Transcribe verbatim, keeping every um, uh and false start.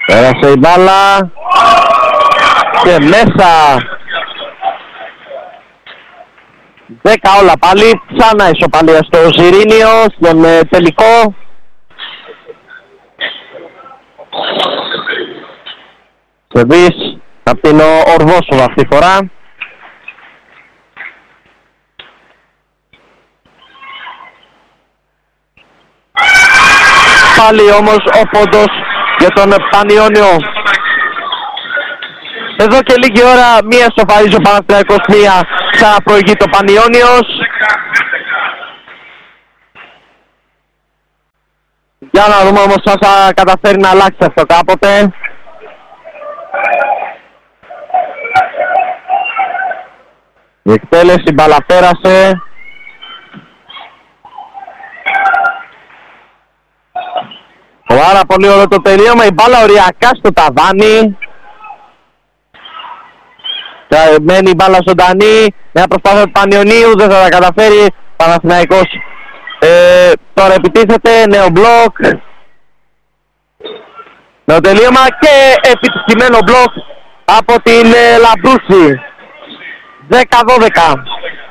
Πέρασε η μπάλα και μέσα. Δέκα όλα πάλι, ξανά ισοπαλία στο Ζιρήνιο, στον ε, τελικό. Σεβής, απ' την Ορδόσοβα αυτή τη φορά. Πάλι όμως ο πόντος για τον Πανιόνιο. Εδώ και λίγη ώρα μία σοφαρίζει ο Παναθηναϊκός, μία ξαναπροηγεί το Πανιόνιος. Για να δούμε όμως αν θα καταφέρει να αλλάξει αυτό κάποτε. Η εκτέλεση, μπάλα πέρασε. Πάρα πολύ ωραίο το τελείωμα, η μπάλα οριακά στο ταβάνι. Μένει η μπάλα ζωντανή, μια προσπάθεια του Πανιωνίου, δεν θα τα καταφέρει. Παναθηναϊκός ε, τώρα επιτίθεται, νέο μπλοκ. Νέο τελείωμα και επιτυχημένο μπλοκ από την ε, Λαμπρούση. δέκα δώδεκα.